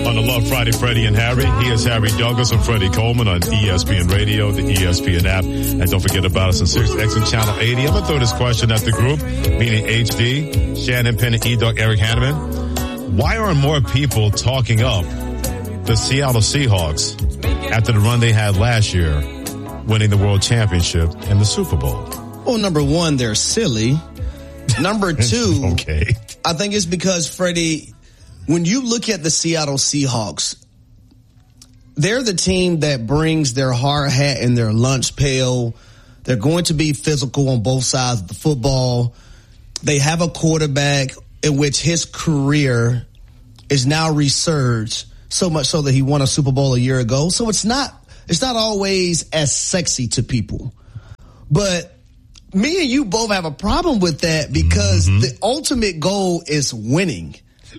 On the Love Friday, Freddie and Harry. He is Harry Douglas and Freddie Coleman on ESPN Radio, the ESPN app. And don't forget about us on SiriusXM and Channel 80. I'm going to throw this question at the group, meaning HD, Shannon Penn, E-Dog, Eric Hanneman. Why aren't more people talking up the Seattle Seahawks after the run they had last year, winning the World Championship and the Super Bowl? Well, number one, they're silly. Number two, okay. I think it's because, Freddie, when you look at the Seattle Seahawks, they're the team that brings their hard hat and their lunch pail. They're going to be physical on both sides of the football. They have a quarterback in which his career is now resurged, so much so that he won a Super Bowl a year ago. So it's not always as sexy to people. But me and you both have a problem with that because the ultimate goal is winning.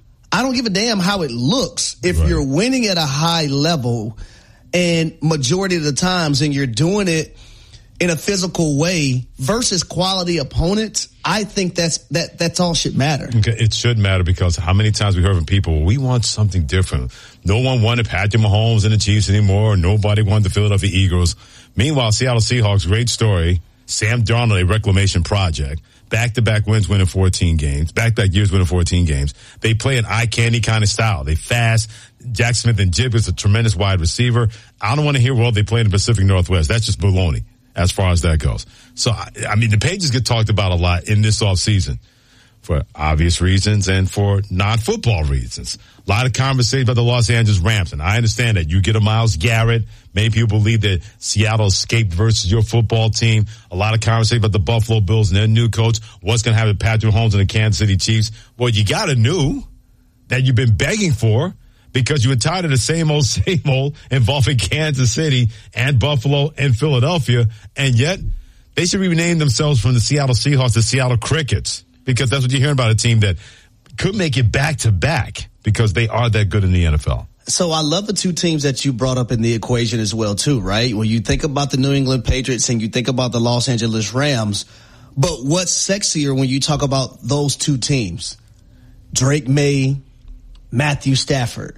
I don't give a damn how it looks if you're winning at a high level, and majority of the times, and you're doing it in a physical way versus quality opponents. I think that's all should matter. Okay, it should matter because how many times we heard from people, we want something different. No one wanted Patrick Mahomes and the Chiefs anymore. Nobody wanted the Philadelphia Eagles. Meanwhile, Seattle Seahawks, great story. Sam Darnold, a reclamation project. Back-to-back wins, winning 14 games. Back-to-back years, winning 14 games. They play an eye candy kind of style. They fast. Jack Smith and Jib is a tremendous wide receiver. I don't want to hear, well, they play in the Pacific Northwest. That's just baloney as far as that goes. So, I mean, the Pages get talked about a lot in this offseason for obvious reasons and for non-football reasons. A lot of conversation about the Los Angeles Rams, and I understand that. You get a Myles Garrett. Many people believe that Seattle escaped versus your football team. A lot of conversation about the Buffalo Bills and their new coach. What's going to happen to Patrick Mahomes and the Kansas City Chiefs? Well, you got to know that you've been begging for because you were tired of the same old involving Kansas City and Buffalo and Philadelphia. And yet they should rename themselves from the Seattle Seahawks to Seattle Crickets because that's what you're hearing about, a team that could make it back to back because they are that good in the NFL. So I love the two teams that you brought up in the equation as well, too, right? When you think about the New England Patriots and you think about the Los Angeles Rams, but what's sexier when you talk about those two teams? Drake May, Matthew Stafford.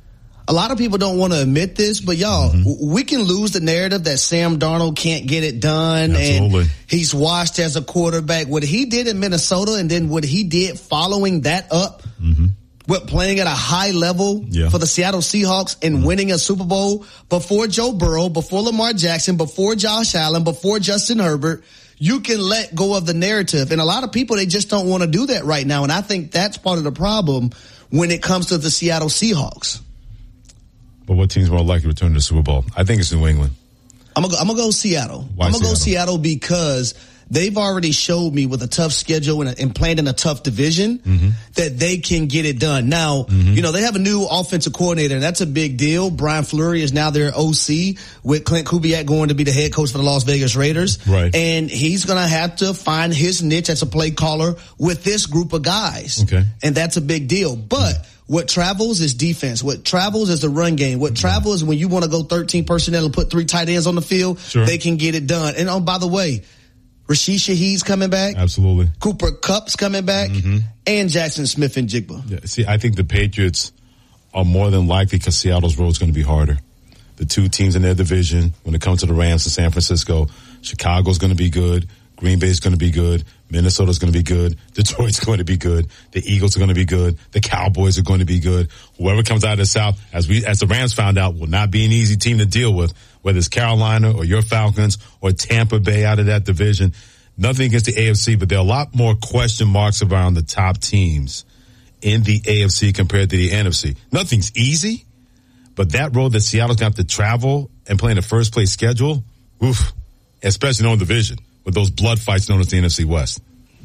A lot of people don't want to admit this, but y'all, we can lose the narrative that Sam Darnold can't get it done. Absolutely. And he's washed as a quarterback. What he did in Minnesota and then what he did following that up with playing at a high level for the Seattle Seahawks and winning a Super Bowl before Joe Burrow, before Lamar Jackson, before Josh Allen, before Justin Herbert, you can let go of the narrative. And a lot of people, they just don't want to do that right now. And I think that's part of the problem when it comes to the Seattle Seahawks. But what team's more likely to return to the Super Bowl? I think it's New England. I'm gonna go Seattle. Why I'm gonna go Seattle? Seattle because they've already showed me with a tough schedule and playing in a tough division that they can get it done. Now, you know, they have a new offensive coordinator, and that's a big deal. Brian Fleury is now their OC with Clint Kubiak going to be the head coach for the Las Vegas Raiders. Right. And he's going to have to find his niche as a play caller with this group of guys. Okay. And that's a big deal. But what travels is defense. What travels is the run game. What travels is when you want to go 13 personnel and put 3 tight ends on the field, they can get it done. And oh, by the way, Rashid Shaheed's coming back. Absolutely. Cooper Kupp's coming back. And Jackson Smith and Jigba. Yeah, see, I think the Patriots are more than likely because Seattle's road is going to be harder. The two teams in their division, when it comes to the Rams and San Francisco, Chicago's going to be good. Green Bay's going to be good. Minnesota's going to be good. Detroit's going to be good. The Eagles are going to be good. The Cowboys are going to be good. Whoever comes out of the South, as the Rams found out, will not be an easy team to deal with, whether it's Carolina or your Falcons or Tampa Bay out of that division. Nothing against the AFC, but there are a lot more question marks around the top teams in the AFC compared to the NFC. Nothing's easy, but that road that Seattle's going to have to travel and play in the first place schedule, especially in the division, with those blood fights known as the NFC West.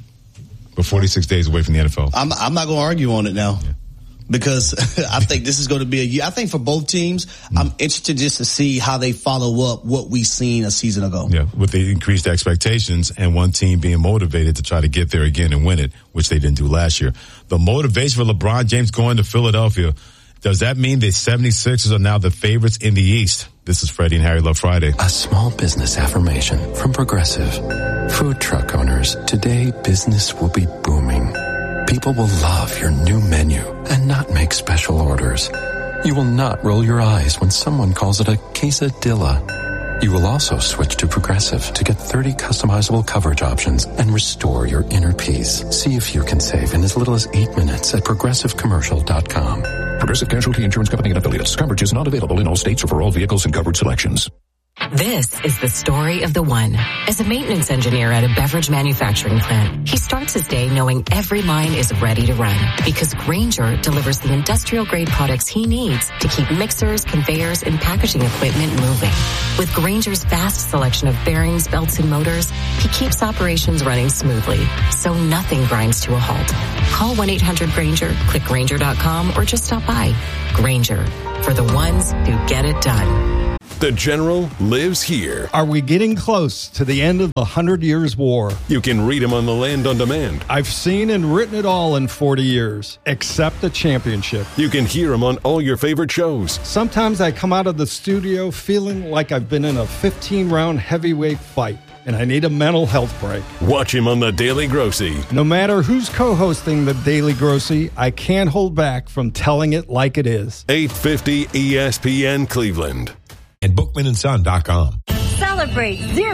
We're 46 days away from the NFL. I'm not going to argue on it now because I think this is going to be a year. I think for both teams, I'm interested just to see how they follow up what we seen a season ago. Yeah, with the increased expectations and one team being motivated to try to get there again and win it, which they didn't do last year. The motivation for LeBron James going to Philadelphia, does that mean the 76ers are now the favorites in the East? This is Freddie and Harry Love Friday. A small business affirmation from Progressive. Food truck owners, today business will be booming. People will love your new menu and not make special orders. You will not roll your eyes when someone calls it a quesadilla. You will also switch to Progressive to get 30 customizable coverage options and restore your inner peace. See if you can save in as little as 8 minutes at ProgressiveCommercial.com. Progressive Casualty Insurance Company and affiliates. Coverage is not available in all states or for all vehicles and coverage selections. This is the story of the one. As a maintenance engineer at a beverage manufacturing plant, he starts his day knowing every line is ready to run because Grainger delivers the industrial-grade products he needs to keep mixers, conveyors, and packaging equipment moving. With Grainger's vast selection of bearings, belts, and motors, he keeps operations running smoothly, so nothing grinds to a halt. Call 1-800-GRAINGER, click Grainger.com, or just stop by. Grainger, for the ones who get it done. The General lives here. Are we getting close to the end of the 100 Years' War? You can read him on The Land on Demand. I've seen and written it all in 40 years, except the championship. You can hear him on all your favorite shows. Sometimes I come out of the studio feeling like I've been in a 15-round heavyweight fight, and I need a mental health break. Watch him on The Daily Grossy. No matter who's co-hosting The Daily Grossy, I can't hold back from telling it like it is. 850 ESPN Cleveland. And BookmanandSon.com. Celebrate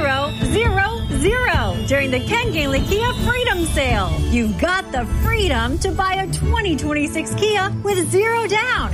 0-0-0 during the Ken Gainley Kia Freedom Sale. You've got the freedom to buy a 2026 Kia with 0 down,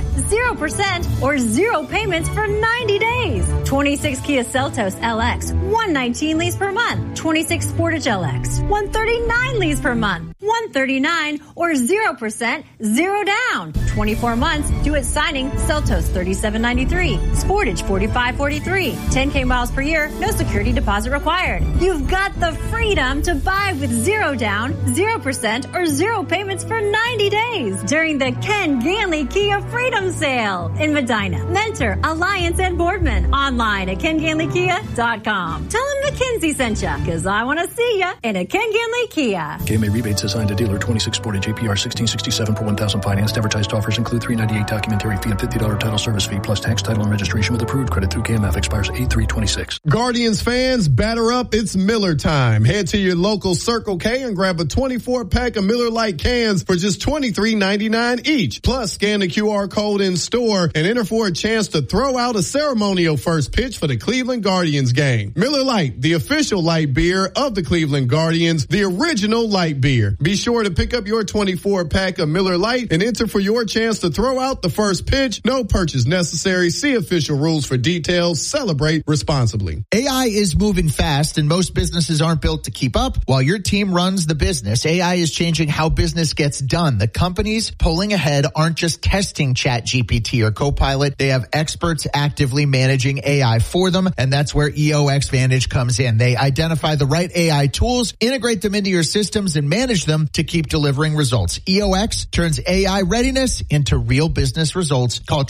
0% or 0 payments for 90 days. 26 Kia Seltos LX, $119 lease per month. 26 Sportage LX, $139 lease per month. $139 or 0%, 0 down. 24 months, due at signing, Seltos $37.93. Sportage $45.43. 10K miles per year, no security deposit required. You've got the freedom to buy with 0 down, 0% or 0 payments for 90 days during the Ken Gainley Kia Freedom Sale in Medina, Mentor, Alliance, and Boardman. Online at KenGainleyKia.com. Tell them McKinsey sent ya, because I want to see ya in a Ken Gainley Kia. KMA rebates assigned to dealer 26 Sportage APR 1667 per 1,000 financed. Advertised offers include $398 documentary fee and $50 title service fee plus tax, title, and registration with approved credit through KMF. Expires 8/3/26. Guardians fans, batter up. It's Miller time. Head to your local Circle K and grab a 24-pack of Miller Lite cans for just $23.99 each. Plus, scan the QR code in store and enter for a chance to throw out a ceremonial first pitch for the Cleveland Guardians game. Miller Lite, the official light beer of the Cleveland Guardians, the original light beer. Be sure to pick up your 24-pack of Miller Lite and enter for your chance to throw out the first pitch. No purchase necessary. See official rules for details. Celebrate responsibly. AI is moving fast and most businesses aren't built to keep up. While your team runs the business, AI is changing how business gets done. The companies pulling ahead aren't just testing ChatGPT or Copilot. They have experts actively managing AI for them, and that's where EOX Vantage comes in. They identify the right AI tools, integrate them into your systems, and manage them to keep delivering results. EOX turns AI readiness into real business results. Call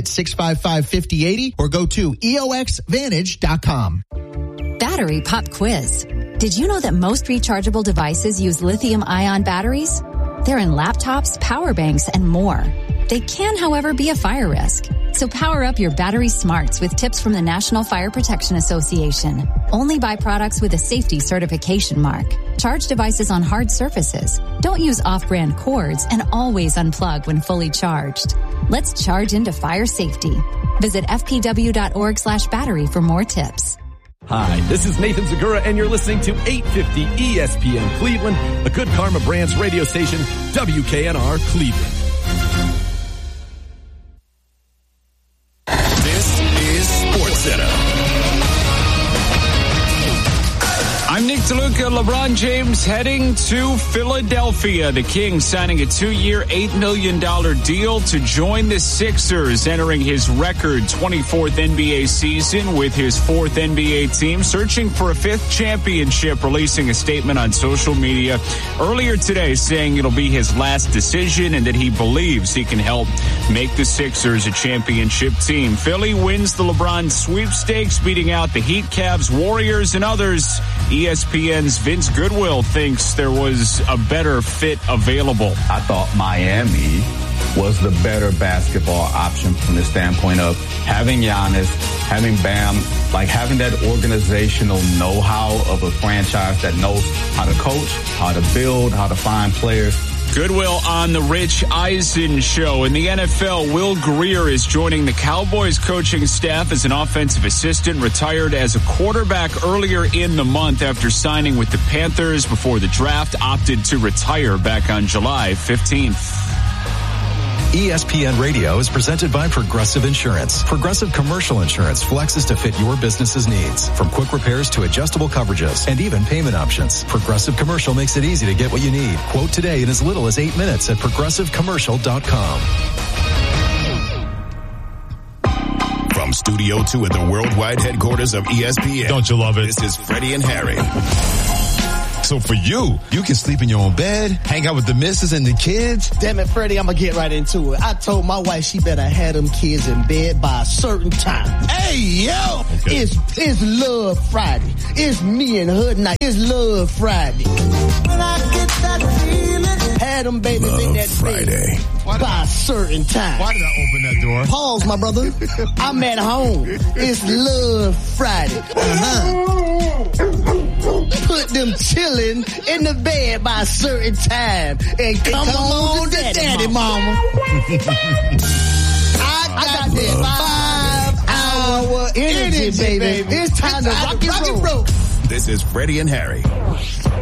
888-655-5080 or go to EOXVantage.com. Battery Pop Quiz. Did you know that most rechargeable devices use lithium-ion batteries? They're in laptops, power banks, and more. They can, however, be a fire risk. So power up your battery smarts with tips from the National Fire Protection Association. Only buy products with a safety certification mark. Charge devices on hard surfaces. Don't use off-brand cords and always unplug when fully charged. Let's charge into fire safety. Visit fpw.org/battery for more tips. Hi, this is Nathan Segura, and you're listening to 850 ESPN Cleveland, a Good Karma Brands radio station, WKNR Cleveland. This is SportsCenter. I'm Nick DeLuca. LeBron James heading to Philadelphia. The Kings signing a 2-year, $8 million deal to join the Sixers, entering his record 24th NBA season with his 4th NBA team, searching for a 5th championship, releasing a statement on social media earlier today saying it'll be his last decision and that he believes he can help make the Sixers a championship team. Philly wins the LeBron sweepstakes, beating out the Heat, Cavs, Warriors, and others. ESPN's Vince Goodwill thinks there was a better fit available. I thought Miami was the better basketball option from the standpoint of having Giannis, having Bam, like having that organizational know-how of a franchise that knows how to coach, how to build, how to find players. Goodwill on the Rich Eisen Show. In the NFL, Will Grier is joining the Cowboys coaching staff as an offensive assistant, retired as a quarterback earlier in the month after signing with the Panthers before the draft, opted to retire back on July 15th. ESPN Radio is presented by Progressive Insurance. Progressive Commercial Insurance flexes to fit your business's needs. From quick repairs to adjustable coverages and even payment options. Progressive Commercial makes it easy to get what you need. Quote today in as little as 8 minutes at progressivecommercial.com. From Studio 2 at the worldwide headquarters of ESPN. Don't you love it? This is Freddie and Harry. So for you can sleep in your own bed, hang out with the missus and the kids. Damn it, Freddie, I'm going to get right into it. I told my wife she better have them kids in bed by a certain time. Hey, yo! Okay. It's Love Friday. It's me and her night. It's Love Friday. When I get that feeling, had them babies Love in that Friday. Bed by a certain time. Why did I open that door? Pause, my brother. I'm at home. It's Love Friday. Put them chillin' in the bed by a certain time and come on to daddy mama. I got that 5-hour energy, baby. It's time to rock and roll. This is Freddie and Harry.